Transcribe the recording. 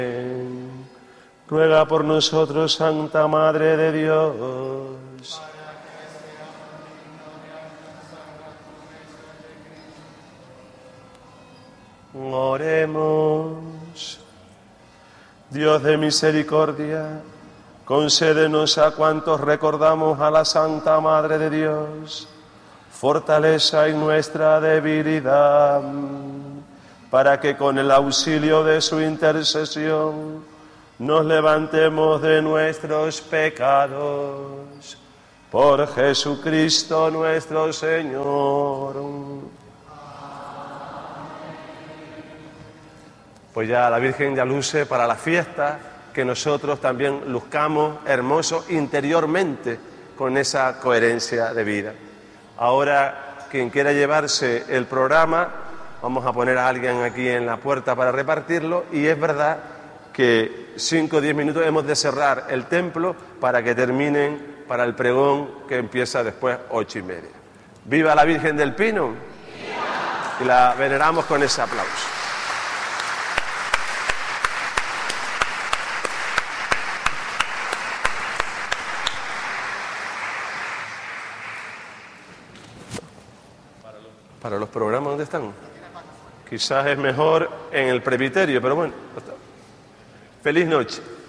Ruega por nosotros, Santa Madre de Dios. Oremos. Dios de misericordia, concédenos a cuantos recordamos a la Santa Madre de Dios, fortaleza en nuestra debilidad, para que con el auxilio de su intercesión nos levantemos de nuestros pecados. Por Jesucristo nuestro Señor. Pues ya la Virgen ya luce para la fiesta, que nosotros también luzcamos hermosos interiormente con esa coherencia de vida. Ahora, quien quiera llevarse el programa, vamos a poner a alguien aquí en la puerta para repartirlo, y es verdad que 5 o 10 minutos hemos de cerrar el templo para que terminen para el pregón que empieza después 8:30. ¡Viva la Virgen del Pino! ¡Viva! Y la veneramos con ese aplauso. Para los programas, ¿dónde están? Quizás es mejor en el presbiterio, pero bueno. Feliz noche.